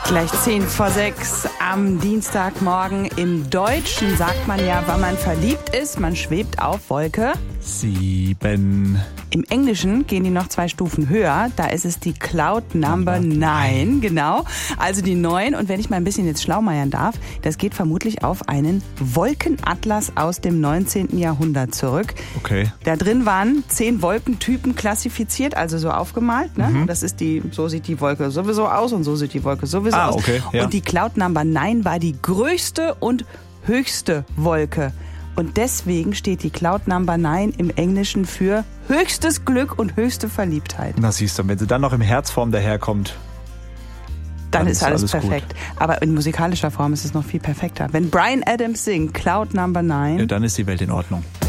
Gleich 5:10 am Dienstagmorgen. Im Deutschen sagt man ja, wenn man verliebt ist, man schwebt auf Wolke 7. Im Englischen gehen die noch 2 Stufen höher. Da ist es die Cloud Number 9, genau. Also die 9. Und wenn ich mal ein bisschen jetzt schlaumeiern darf, das geht vermutlich auf einen Wolkenatlas aus dem 19. Jahrhundert zurück. Okay. Da drin waren 10 Wolkentypen klassifiziert, also so aufgemalt. Ne? Mhm. Das ist so sieht die Wolke sowieso aus und so sieht die Wolke sowieso aus. Okay, ja. Und die Cloud Number 9 war die größte und höchste Wolke. Und deswegen steht die Cloud Number 9 im Englischen für höchstes Glück und höchste Verliebtheit. Na siehst du, wenn sie dann noch im Herzform daherkommt, dann ist alles perfekt. gut. Aber in musikalischer Form ist es noch viel perfekter. Wenn Bryan Adams singt Cloud Number 9, Ja, dann ist die Welt in Ordnung.